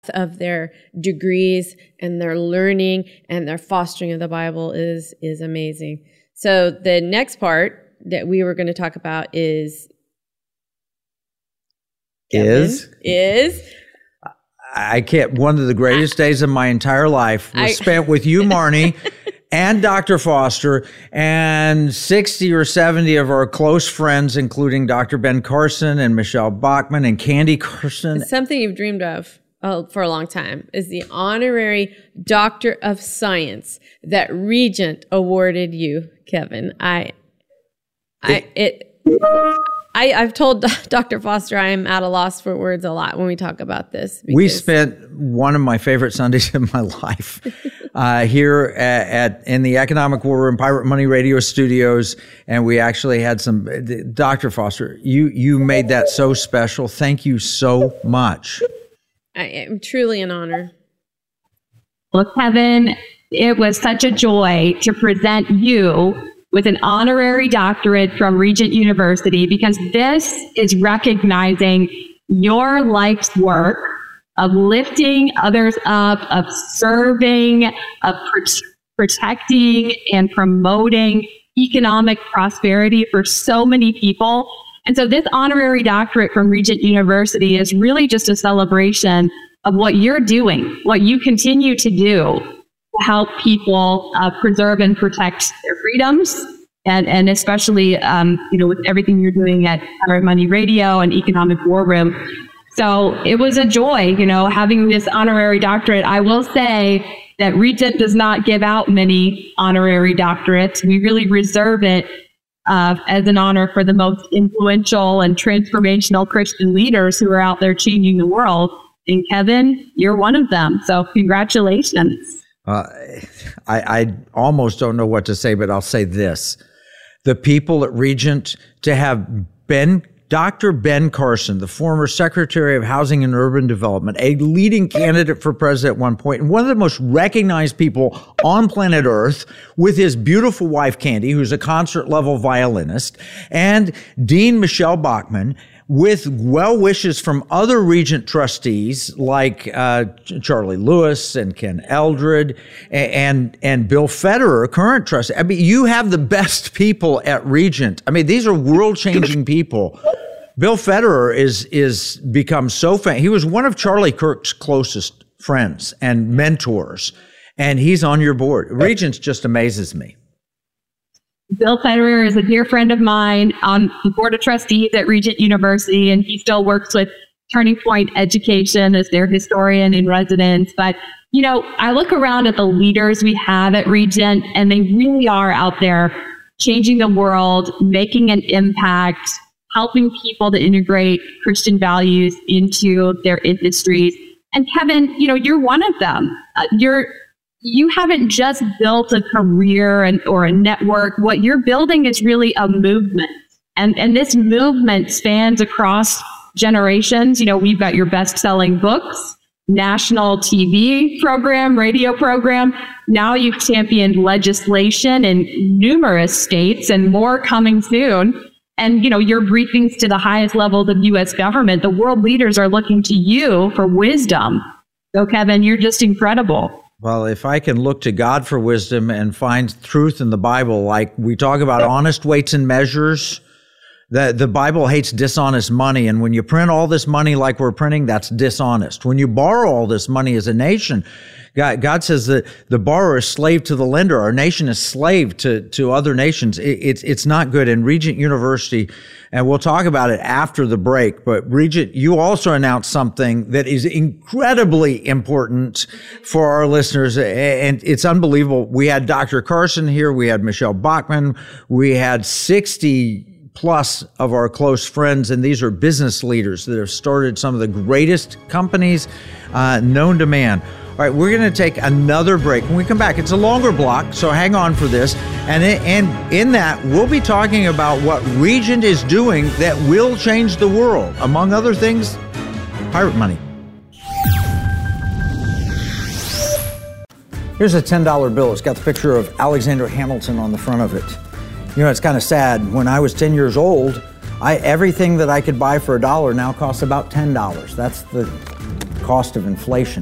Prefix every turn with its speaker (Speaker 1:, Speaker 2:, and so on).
Speaker 1: of their degrees and their learning and their fostering of the Bible is amazing. So the next part that we were going to talk about is
Speaker 2: I can't. One of the greatest days of my entire life was spent with you, Marnie, and Dr. Foster, and 60 or 70 of our close friends, including Dr. Ben Carson and Michelle Bachman and Candy Carson.
Speaker 1: It's something you've dreamed of for a long time, is the honorary Doctor of Science that Regent awarded you, Kevin. I've told Dr. Foster I'm at a loss for words a lot when we talk about this.
Speaker 2: We spent one of my favorite Sundays in my life here in the Economic War Room, Pirate Money Radio Studios, and we actually had some. Dr. Foster, you made that so special. Thank you so much.
Speaker 1: I am truly an honor.
Speaker 3: Well, Kevin, it was such a joy to present you with an honorary doctorate from Regent University, because this is recognizing your life's work of lifting others up, of serving, of protecting and promoting economic prosperity for so many people. And so this honorary doctorate from Regent University is really just a celebration of what you're doing, what you continue to do to help people preserve and protect their freedoms. And especially, with everything you're doing at Pirate Money Radio and Economic War Room. So it was a joy, having this honorary doctorate. I will say that Regent does not give out many honorary doctorates. We really reserve it as an honor for the most influential and transformational Christian leaders who are out there changing the world. And Kevin, you're one of them. So congratulations.
Speaker 2: I almost don't know what to say, but I'll say this. The people at Regent, to have Dr. Ben Carson, the former Secretary of Housing and Urban Development, a leading candidate for president at one point, and one of the most recognized people on planet Earth, with his beautiful wife, Candy, who's a concert-level violinist, and Dean Michelle Bachman, with well wishes from other Regent trustees like Charlie Lewis and Ken Eldred and Bill Federer, a current trustee. I mean, you have the best people at Regent. I mean, these are world-changing people. Bill Federer is become so famous. He was one of Charlie Kirk's closest friends and mentors, and he's on your board. Regent just amazes me.
Speaker 3: Bill Federer is a dear friend of mine on the board of trustees at Regent University, and he still works with Turning Point Education as their historian in residence. But, I look around at the leaders we have at Regent, and they really are out there changing the world, making an impact, helping people to integrate Christian values into their industries. And Kevin, you're one of them. You haven't just built a career or a network. What you're building is really a movement. And this movement spans across generations. We've got your best-selling books, national TV program, radio program. Now you've championed legislation in numerous states and more coming soon. And, your briefings to the highest levels of U.S. government. The world leaders are looking to you for wisdom. So, Kevin, you're just incredible.
Speaker 2: Well, if I can look to God for wisdom and find truth in the Bible, like we talk about honest weights and measures, the Bible hates dishonest money. And when you print all this money like we're printing, that's dishonest. When you borrow all this money as a nation, God says that the borrower is slave to the lender. Our nation is slave to other nations. It's not good. And Regent University, and we'll talk about it after the break, but Regent, you also announced something that is incredibly important for our listeners, and it's unbelievable. We had Dr. Carson here. We had Michelle Bachman. We had 60 plus of our close friends, and these are business leaders that have started some of the greatest companies known to man. All right, we're going to take another break. When we come back, it's a longer block, so hang on for this. And in that, we'll be talking about what Regent is doing that will change the world. Among other things, pirate money. Here's a $10 bill. It's got the picture of Alexander Hamilton on the front of it. It's kind of sad. When I was 10 years old, everything that I could buy for $1 now costs about $10. cost of inflation.